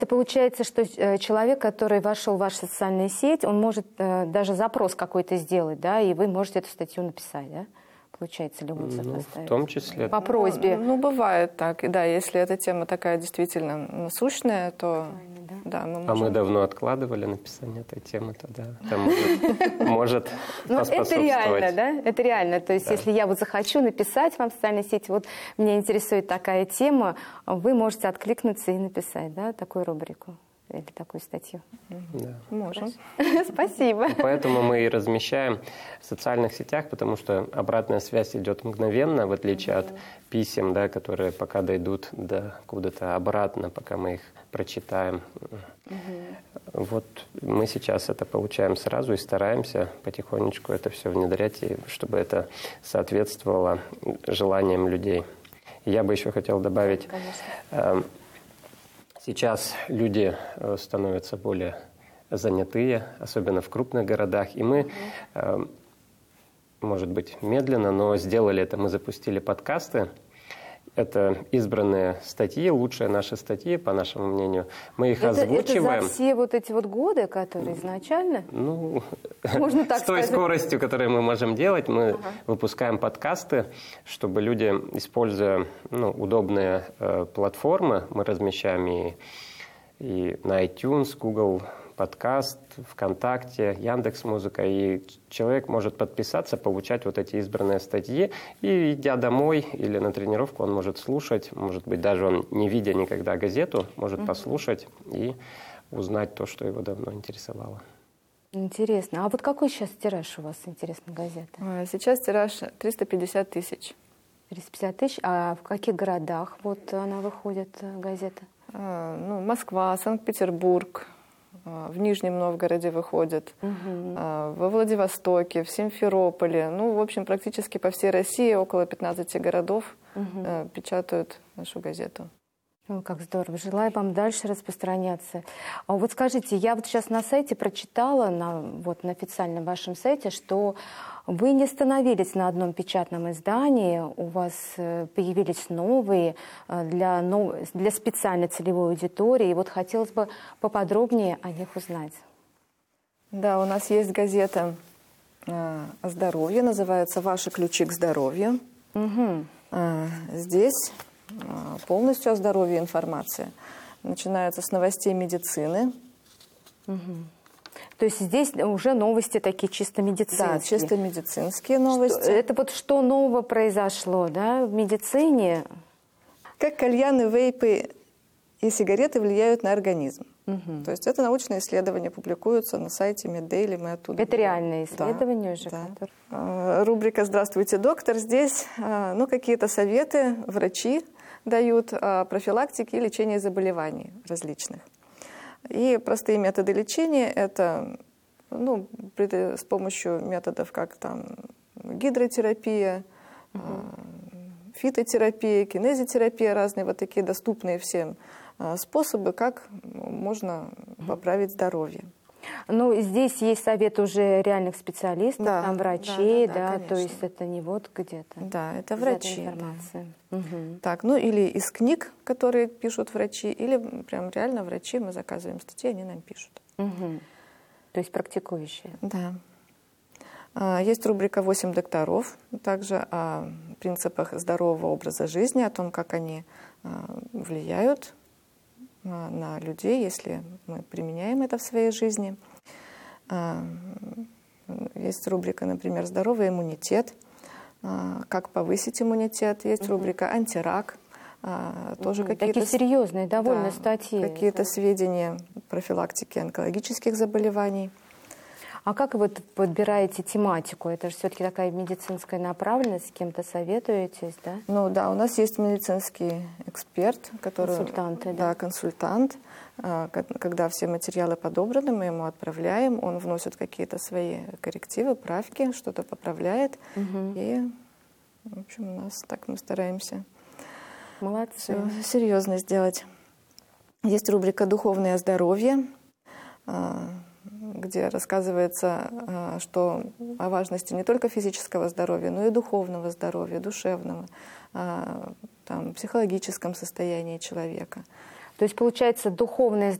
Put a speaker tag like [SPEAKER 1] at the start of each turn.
[SPEAKER 1] Это получается, что человек, который вошел в вашу социальную сеть, он может даже запрос какой-то сделать, да, и вы можете эту статью написать, да? Получается, любой
[SPEAKER 2] в том числе.
[SPEAKER 1] По просьбе.
[SPEAKER 3] Ну, бывает так. И да, если эта тема такая действительно насущная, то да, мы можем...
[SPEAKER 2] А мы давно откладывали написание этой темы, тогда это может поспособствовать.
[SPEAKER 1] Это реально, да? Это реально. То есть, если я вот захочу написать вам в социальной сети, вот меня интересует такая тема, вы можете откликнуться и написать, да, такую рубрику или такую статью.
[SPEAKER 2] Да.
[SPEAKER 3] Можем.
[SPEAKER 1] Спасибо.
[SPEAKER 2] Поэтому мы и размещаем в социальных сетях, потому что обратная связь идет мгновенно, в отличие от писем, да, которые пока дойдут до куда-то обратно, пока мы их прочитаем. Вот мы сейчас это получаем сразу и стараемся потихонечку это все внедрять, и чтобы это соответствовало желаниям людей. Я бы еще хотел добавить, сейчас люди становятся более занятые, особенно в крупных городах. И мы, может быть, медленно, но сделали это. Мы запустили подкасты. Это избранные статьи, лучшие наши статьи, по нашему мнению. Мы их озвучиваем.
[SPEAKER 1] Это за все вот эти вот годы, которые изначально?
[SPEAKER 2] Ну,
[SPEAKER 1] можно так
[SPEAKER 2] с той
[SPEAKER 1] сказать.
[SPEAKER 2] скоростью, которую мы можем делать, мы выпускаем подкасты, чтобы люди, используя удобные платформы, мы размещаем и на iTunes, Google подкаст, ВКонтакте, Яндекс.Музыка, и человек может подписаться, получать вот эти избранные статьи, и идя домой или на тренировку, он может слушать, может быть, даже он, не видя никогда газету, может послушать и узнать то, что его давно интересовало.
[SPEAKER 1] Интересно. А вот какой сейчас тираж у вас, интересно, газеты?
[SPEAKER 3] Сейчас тираж 350 тысяч.
[SPEAKER 1] 350 тысяч. А в каких городах вот она выходит, газета?
[SPEAKER 3] Москва, Санкт-Петербург, в Нижнем Новгороде выходит, во Владивостоке, в Симферополе. В общем, практически по всей России около 15 городов печатают нашу газету.
[SPEAKER 1] Как здорово. Желаю вам дальше распространяться. А вот скажите, я вот сейчас на сайте прочитала, на официальном вашем сайте, что вы не остановились на одном печатном издании, у вас появились новые для специальной целевой аудитории. И вот хотелось бы поподробнее о них узнать.
[SPEAKER 3] Да, у нас есть газета о здоровье, называется «Ваши ключи к здоровью». Здесь полностью о здоровье информация. Начинается с новостей медицины.
[SPEAKER 1] То есть здесь уже новости такие чисто медицинские.
[SPEAKER 3] Да, чисто медицинские новости.
[SPEAKER 1] Что нового произошло, да, в медицине?
[SPEAKER 3] Как кальяны, вейпы и сигареты влияют на организм. То есть это научные исследования публикуются на сайте MedDaily, мы оттуда.
[SPEAKER 1] Это реальные исследования уже?
[SPEAKER 3] Да. Рубрика «Здравствуйте, доктор». Здесь какие-то советы врачи дают о профилактике и лечении заболеваний различных. И простые методы лечения – это с помощью методов, как гидротерапия, фитотерапия, кинезитерапия, разные вот такие доступные всем способы, как можно поправить здоровье.
[SPEAKER 1] Здесь есть советы уже реальных специалистов, там врачей, да, то есть это не вот где-то.
[SPEAKER 3] Да, это врачи.
[SPEAKER 1] Информация.
[SPEAKER 3] Так, или из книг, которые пишут врачи, или прям реально врачи, мы заказываем статьи, они нам пишут.
[SPEAKER 1] То есть практикующие.
[SPEAKER 3] Да. Есть рубрика «8 докторов», также о принципах здорового образа жизни, о том, как они влияют на людей, если мы применяем это в своей жизни. Есть рубрика, например, «Здоровый иммунитет», как повысить иммунитет. Есть рубрика «Антирак». Тоже какие-то
[SPEAKER 1] такие серьезные довольно статьи.
[SPEAKER 3] Какие-то сведения профилактики онкологических заболеваний.
[SPEAKER 1] А как вы подбираете тематику? Это же все-таки такая медицинская направленность, с кем-то советуетесь, да?
[SPEAKER 3] Да, у нас есть медицинский эксперт, который...
[SPEAKER 1] Консультанты,
[SPEAKER 3] да? Да, консультант. Когда все материалы подобраны, мы ему отправляем, он вносит какие-то свои коррективы, правки, что-то поправляет. И, в общем, у нас так мы стараемся
[SPEAKER 1] Молодцы.
[SPEAKER 3] Все серьезно сделать. Есть рубрика «Духовное здоровье», где рассказывается, что о важности не только физического здоровья, но и духовного здоровья, душевного, психологическом состоянии человека.
[SPEAKER 1] То есть, получается, духовное